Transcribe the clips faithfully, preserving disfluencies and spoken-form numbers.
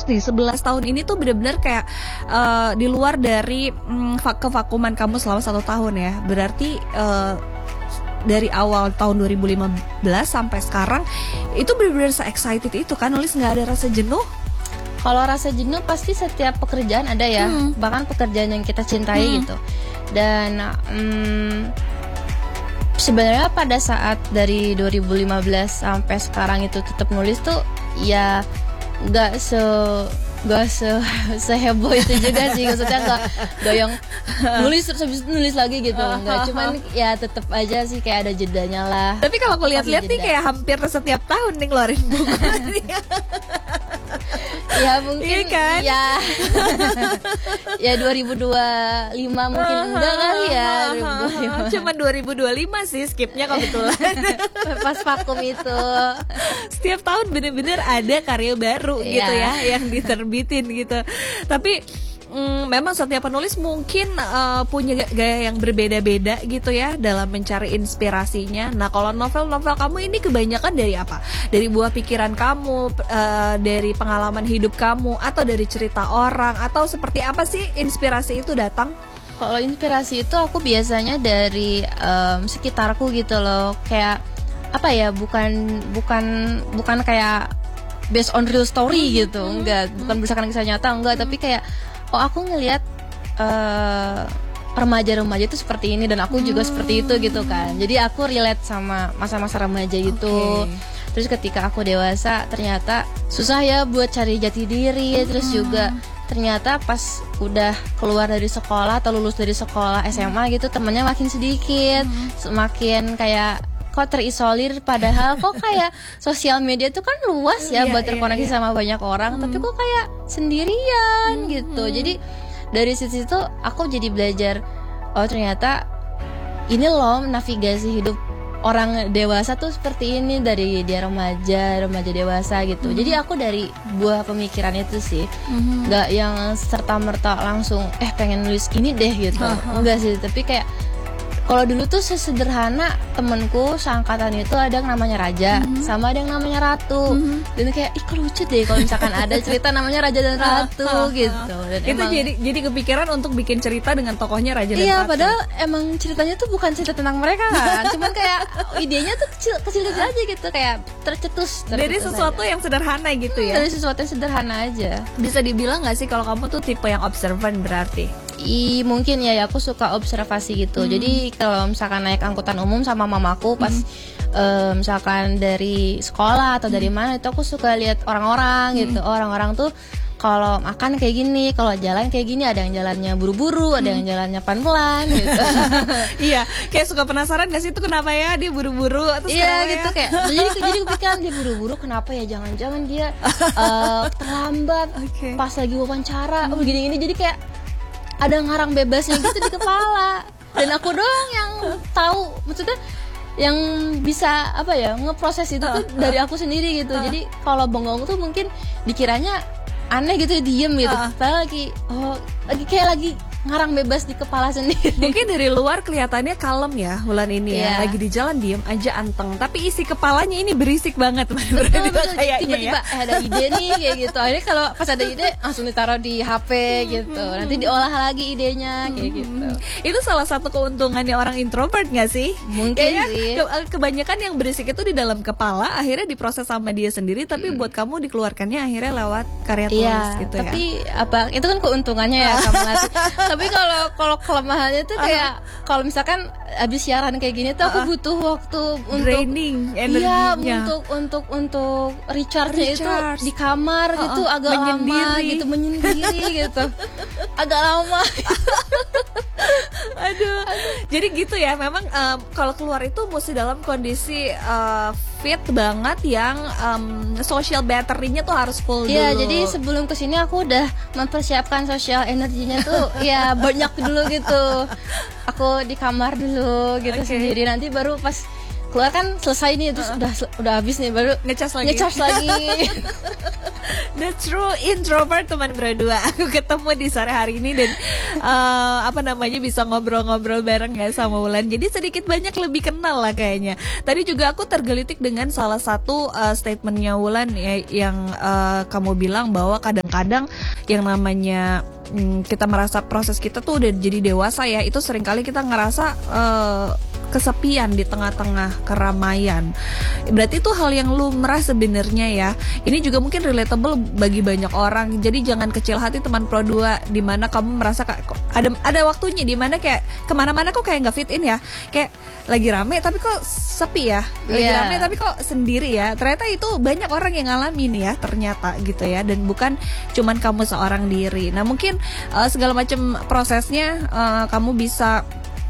terus nih sebelas tahun ini tuh benar-benar kayak uh, di luar dari mm, kevakuman kamu selama satu tahun ya. Berarti uh, dari awal tahun dua ribu lima belas sampai sekarang itu benar-benar se-excited itu kan, nulis nggak ada rasa jenuh? Kalau rasa jenuh pasti setiap pekerjaan ada ya, hmm. bahkan pekerjaan yang kita cintai hmm. gitu. Dan hmm, sebenarnya pada saat dari dua ribu lima belas sampai sekarang itu tetap nulis tuh ya nggak se nggak se seheboh itu juga sih, maksudnya nggak nggak yang nulis terus habis nulis lagi gitu, nggak, cuman ya tetap aja sih kayak ada jedanya lah. Tapi kalau aku lihat-lihat nih kayak hampir setiap tahun nih ngeluarin buku. Ya mungkin iya kan? Ya ya dua ribu dua puluh lima mungkin enggak kali ya, dua ribu dua puluh lima. Cuma dua ribu dua puluh lima sih skipnya kebetulan. Pas vakum itu. Setiap tahun bener-bener ada karya baru yeah. gitu ya yang diterbitin gitu. Tapi mm, memang setiap penulis mungkin uh, punya gaya yang berbeda-beda gitu ya dalam mencari inspirasinya. Nah, kalau novel-novel kamu ini kebanyakan dari apa? Dari buah pikiran kamu, uh, dari pengalaman hidup kamu, atau dari cerita orang, atau seperti apa sih inspirasi itu datang? Kalau inspirasi itu aku biasanya dari um, sekitarku gitu loh. Kayak apa ya? Bukan bukan bukan kayak based on real story gitu. Enggak, bukan berdasarkan kisah nyata, enggak, tapi kayak oh aku ngelihat uh, remaja-remaja itu seperti ini dan aku hmm. juga seperti itu gitu kan. Jadi aku relate sama masa-masa remaja itu. Okay. Terus ketika aku dewasa ternyata susah ya buat cari jati diri. Hmm. Terus juga ternyata pas udah keluar dari sekolah atau lulus dari sekolah S M A gitu, temennya makin sedikit, hmm. semakin kayak kok terisolir, padahal kok kayak sosial media tuh kan luas ya yeah, buat terkoneksi yeah, yeah. sama banyak orang, hmm. tapi kok kayak sendirian hmm. gitu. Jadi dari situ aku jadi belajar, oh ternyata ini loh navigasi hidup orang dewasa tuh seperti ini, dari dia remaja, remaja dewasa gitu. Hmm. Jadi aku dari buah pemikiran itu sih, hmm. nggak yang serta merta langsung eh pengen nulis ini deh gitu, uh-huh. enggak sih. Tapi kayak kalau dulu tuh sesederhana, temenku seangkatan itu ada yang namanya Raja, mm-hmm. sama ada yang namanya Ratu, mm-hmm. dan kayak ih kok lucu deh kalau misalkan ada cerita namanya Raja dan Ratu gitu. Dan itu emang, jadi jadi kepikiran untuk bikin cerita dengan tokohnya Raja dan iya, Ratu. Iya, padahal emang ceritanya tuh bukan cerita tentang mereka kan, cuman kayak idenya tuh kecil kecil aja gitu, kayak tercetus. tercetus Dari sesuatu aja. Yang sederhana gitu ya. Dari sesuatu yang sederhana aja. Bisa dibilang nggak sih kalau kamu tuh tipe yang observant berarti? I mungkin ya, ya aku suka observasi gitu. Hmm. Jadi kalau misalkan naik angkutan umum sama mamaku pas hmm. uh, misalkan dari sekolah atau hmm. dari mana, itu aku suka lihat orang-orang hmm. gitu. Orang-orang tuh kalau makan kayak gini, kalau jalan kayak gini, ada yang jalannya buru-buru, hmm. ada yang jalannya pelan-pelan gitu. Iya, kayak suka penasaran gak sih itu kenapa ya dia buru-buru atau iya gitu ya? Kayak jadi jadi kepikiran dia buru-buru kenapa ya, jangan-jangan dia uh, terlambat okay. pas lagi wawancara hmm. begini-gini, jadi kayak ada ngarang bebasnya gitu di kepala. Dan aku doang yang tahu, maksudnya yang bisa apa ya ngeproses itu tuh dari aku sendiri gitu. Jadi kalau bengong tuh mungkin dikiranya aneh gitu, diem gitu. Padahal lagi oh lagi kayak lagi ngarang bebas di kepala sendiri. Mungkin dari luar kelihatannya kalem ya Wulan ini yeah. ya, lagi di jalan diem aja anteng, tapi isi kepalanya ini berisik banget. Betul, betul. Tiba-tiba ya. eh, ada ide nih kayak gitu. Akhirnya kalau pas ada ide langsung ditaruh di H P gitu, nanti diolah lagi idenya kayak gitu. Itu salah satu keuntungannya orang introvert nggak sih? Mungkin kayaknya sih. Ke- kebanyakan yang berisik itu di dalam kepala, akhirnya diproses sama dia sendiri, tapi hmm. buat kamu dikeluarkannya akhirnya lewat karya tulis yeah, gitu tapi ya. Tapi apa? Itu kan keuntungannya ya kamu ngasih. Tapi kalau kalau kelemahannya tuh kayak uh-huh. kalau misalkan abis siaran kayak gini tuh aku uh-huh. butuh waktu untuk draining energinya. Iya, untuk untuk untuk recharge-nya Recharge. itu di kamar uh-uh. gitu agak menyendiri. lama gitu, menyendiri gitu. Agak lama. Aduh. Jadi gitu ya, memang um, kalau keluar itu mesti dalam kondisi uh, fit banget yang um, social battery-nya tuh harus full dulu. Iya, jadi sebelum kesini aku udah mempersiapkan social energinya tuh ya banyak dulu gitu. Aku di kamar dulu gitu okay. sendiri, nanti baru pas keluar kan selesai nih, terus uh. udah udah habis nih baru ngecas lagi. Ngecas lagi. The True Introvert teman berdua. Aku ketemu di sore hari ini dan uh, apa namanya bisa ngobrol-ngobrol bareng ya sama Wulan. Jadi sedikit banyak lebih kenal lah kayaknya. Tadi juga aku tergelitik dengan salah satu uh, statementnya Wulan ya, yang uh, kamu bilang bahwa kadang-kadang yang namanya hmm, kita merasa proses kita tuh udah jadi dewasa ya, itu seringkali kita ngerasa uh, kesepian di tengah-tengah keramaian. Berarti itu hal yang lumrah sebenarnya ya. Ini juga mungkin relatable bagi banyak orang. Jadi jangan kecil hati teman Pro dua, di mana kamu merasa kok ada ada waktunya di mana kayak kemana-mana kok kayak nggak fit in ya. Kayak lagi rame tapi kok sepi ya. Lagi yeah. rame tapi kok sendiri ya. Ternyata itu banyak orang yang ngalamin ya ternyata gitu ya. Dan bukan cuman kamu seorang diri. Nah mungkin uh, segala macam prosesnya uh, kamu bisa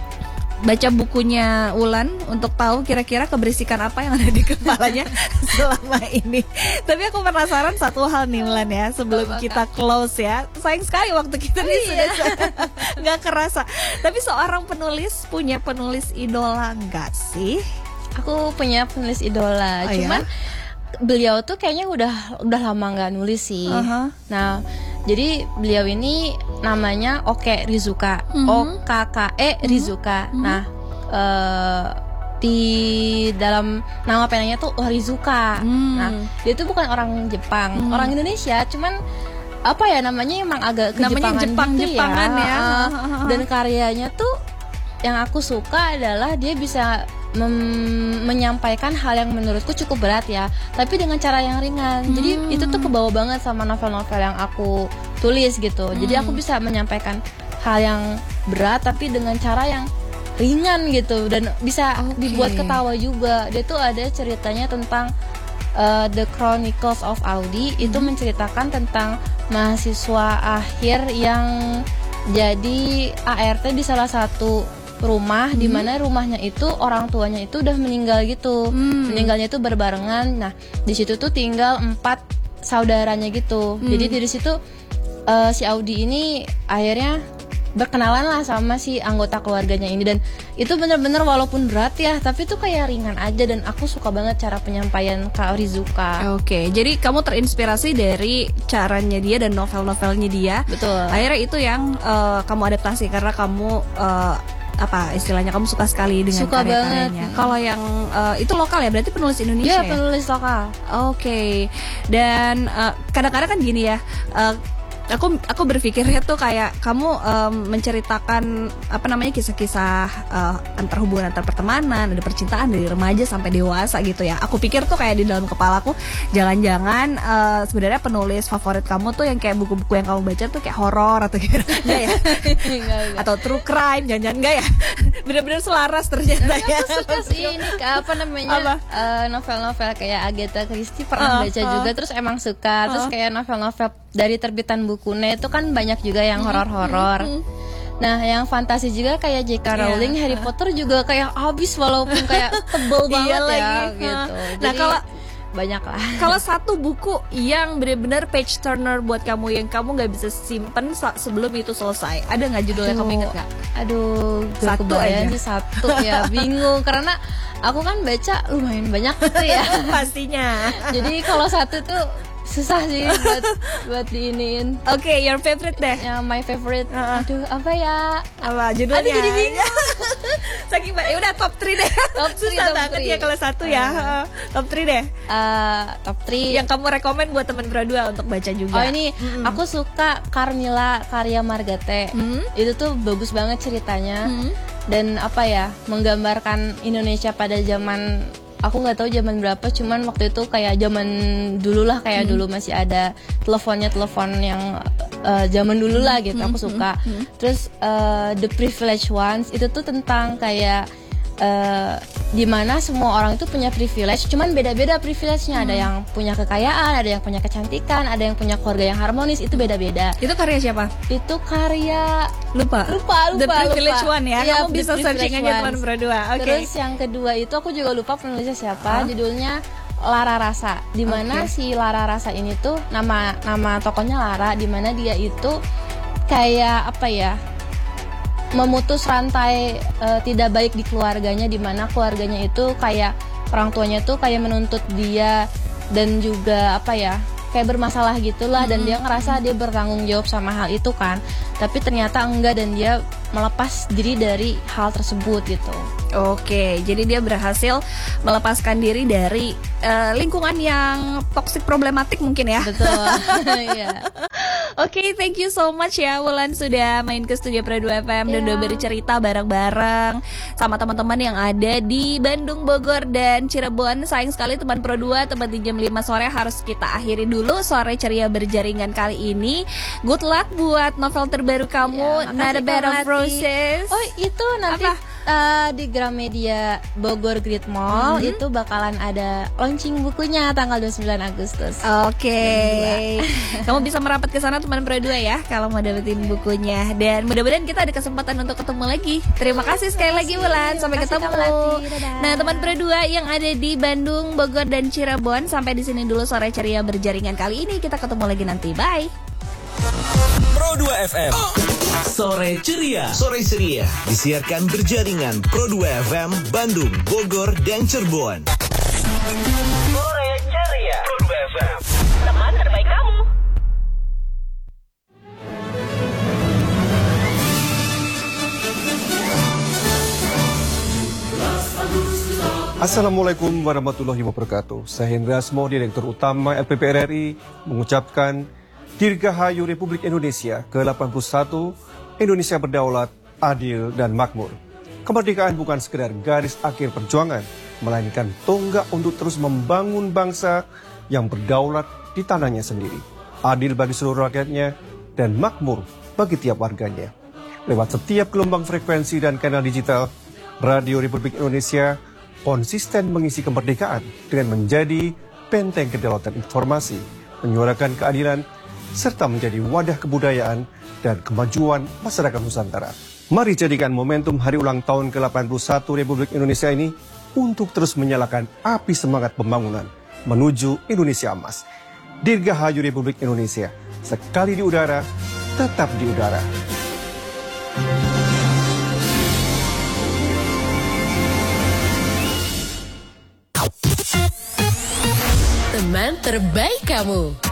baca bukunya Wulan untuk tahu kira-kira keberisikan apa yang ada di kepalanya selama ini. Tapi aku penasaran satu hal nih Wulan ya, sebelum oh, kita close ya. Sayang sekali waktu kita nih oh, sudah iya. nggak kerasa. Tapi seorang penulis punya penulis idola nggak sih? Aku punya penulis idola, oh, cuman ya? beliau tuh kayaknya udah udah lama nggak nulis sih. Uh-huh. Nah, jadi beliau ini namanya Oke Rizuka, mm-hmm. O K K E Rizuka. Mm-hmm. Nah, uh, di dalam nama penanya tuh Rizuka. Mm. Nah, dia tuh bukan orang Jepang, mm. orang Indonesia, cuman apa ya namanya emang agak kejepangan Jepang, gitu Jepangan ya. ya. Uh, dan karyanya tuh yang aku suka adalah dia bisa Mem- menyampaikan hal yang menurutku cukup berat ya, tapi dengan cara yang ringan. Hmm. Jadi itu tuh kebawa banget sama novel-novel yang aku tulis gitu. Hmm. Jadi aku bisa menyampaikan hal yang berat tapi dengan cara yang ringan gitu, dan bisa okay. dibuat ketawa juga. Dia tuh ada ceritanya tentang uh, The Chronicles of Audi. Hmm. Itu menceritakan tentang mahasiswa akhir yang jadi A R T di salah satu rumah, hmm. di mana rumahnya itu orang tuanya itu udah meninggal gitu, hmm. meninggalnya itu berbarengan. Nah di situ tuh tinggal empat saudaranya gitu. Hmm. Jadi dari situ uh, si Audi ini akhirnya berkenalan lah sama si anggota keluarganya ini, dan itu benar-benar walaupun berat ya, tapi tuh kayak ringan aja, dan aku suka banget cara penyampaian Kak Rizuka. Oke, okay, jadi kamu terinspirasi dari caranya dia dan novel-novelnya dia. Betul. Akhirnya itu yang uh, kamu adaptasi karena kamu uh, apa istilahnya kamu suka sekali dengan suka karya-karyanya. Kalau yang uh, itu lokal ya, berarti penulis Indonesia ya? Iya, penulis lokal. Oke. Okay. Dan uh, kadang-kadang kan gini ya. Uh, Aku aku berpikirnya tuh kayak kamu um, menceritakan apa namanya kisah-kisah uh, antar hubungan antar pertemanan, ada percintaan dari remaja sampai dewasa gitu ya. Aku pikir tuh kayak di dalam kepalaku jangan-jangan uh, sebenarnya penulis favorit kamu tuh yang kayak buku-buku yang kamu baca tuh kayak horor atau gitu enggak ya? Atau true crime, jangan-jangan enggak ya? Bener-bener selaras ternyata ya. Aku suka sih ini apa namanya apa? Uh, novel-novel kayak Agatha Christie pernah uh, baca uh. juga, terus emang suka. Terus uh. kayak novel-novel dari terbitan bukunya itu kan banyak juga yang horor-horor. Mm-hmm. Nah, yang fantasi juga kayak J K Rowling, yeah. Harry Potter juga kayak habis walaupun kayak tebel banget ya lagi. gitu. Nah, jadi kalau banyak lah. Kalau satu buku yang benar-benar page turner buat kamu yang kamu nggak bisa simpen sebelum itu selesai, ada nggak judulnya? Aduh, kamu inget nggak? Aduh, satu aja sih satu ya, bingung karena aku kan baca lumayan banyak gitu ya. Pastinya. Jadi kalau satu tuh susah sih buat buat diinin. Oke, okay, your favorite deh. Ya, my favorite. Uh-uh. Aduh, apa ya? Apa judulnya? Aduh, jadi bingung. Saking banyak. Ya udah top tiga deh. Top tiga susah banget ya kalau satu ya. Uh, top tiga deh. Uh, top tiga yang kamu rekomen buat teman berdua untuk baca juga. Oh, ini mm-hmm. aku suka Carmilla karya Margate. Mm-hmm. Itu tuh bagus banget ceritanya. Mm-hmm. Dan apa ya? Menggambarkan Indonesia pada zaman, aku nggak tahu zaman berapa, cuman waktu itu kayak zaman dulu lah, kayak hmm. dulu masih ada teleponnya telepon yang uh, zaman dulu lah gitu. Aku suka. Hmm. Terus uh, The Privileged Ones itu tuh tentang kayak uh, dimana semua orang itu punya privilege, cuman beda-beda privilege-nya. Hmm. Ada yang punya kekayaan, ada yang punya kecantikan, ada yang punya keluarga yang harmonis, itu beda-beda. Itu karya siapa? Itu karya lupa lupa lupa The Privileged lupa. One ya, ya, kamu bisa searching aja teman berdua. Oke. Okay. Terus yang kedua itu aku juga lupa penulisnya siapa. Huh? Judulnya Lara Rasa. Dimana okay. si Lara Rasa ini tuh nama nama tokonya Lara, dimana dia itu kayak apa ya, memutus rantai uh, tidak baik di keluarganya, dimana keluarganya itu kayak orang tuanya tuh kayak menuntut dia, dan juga apa ya, kayak bermasalah gitulah, dan dia ngerasa dia bertanggung jawab sama hal itu kan, tapi ternyata enggak, dan dia melepas diri dari hal tersebut gitu. Oke, jadi dia berhasil melepaskan diri dari uh, lingkungan yang toksik problematik mungkin ya. Betul. Iya. Oke, okay, thank you so much ya Wulan sudah main ke studio Pro dua F M dan udah bercerita bareng-bareng sama teman-teman yang ada di Bandung, Bogor, dan Cirebon. Sayang sekali teman Pro dua tepat di jam lima sore harus kita akhiri dulu sore ceria berjaringan kali ini. Good luck buat novel terbaru kamu, ya, Not a Bed of Roses. Oh, itu nanti Apa? Uh, di Gramedia Bogor Great Mall mm-hmm. itu bakalan ada launching bukunya tanggal dua puluh sembilan Agustus. Oke. Okay. Kamu bisa merapat ke sana teman Pro dua ya kalau mau dapetin bukunya, dan mudah-mudahan kita ada kesempatan untuk ketemu lagi. Terima kasih sekali lagi Wulan, sampai ketemu. Nah, teman Pro dua yang ada di Bandung, Bogor, dan Cirebon, sampai di sini dulu sore ceria berjaringan kali ini. Kita ketemu lagi nanti. Bye. Pro dua F M. Sore ceria. Sore ceria disiarkan berjaringan Pro dua F M Bandung, Bogor, dan Cirebon. Sore ceria Pro dua F M. Teman terbaik kamu. Assalamualaikum warahmatullahi wabarakatuh. Saya Hendra Asmo, Direktur Utama L P P R R I, mengucapkan Dirgahayu Republik Indonesia ke delapan puluh satu, Indonesia berdaulat, adil, dan makmur. Kemerdekaan bukan sekedar garis akhir perjuangan, melainkan tonggak untuk terus membangun bangsa yang berdaulat di tanahnya sendiri, adil bagi seluruh rakyatnya, dan makmur bagi tiap warganya. Lewat setiap gelombang frekuensi dan kanal digital, Radio Republik Indonesia konsisten mengisi kemerdekaan dengan menjadi benteng kedaulatan informasi, menyuarakan keadilan, serta menjadi wadah kebudayaan dan kemajuan masyarakat Nusantara. Mari jadikan momentum hari ulang tahun ke delapan puluh satu Republik Indonesia ini untuk terus menyalakan api semangat pembangunan menuju Indonesia emas. Dirgahayu Republik Indonesia, sekali di udara, tetap di udara. Teman terbaik kamu.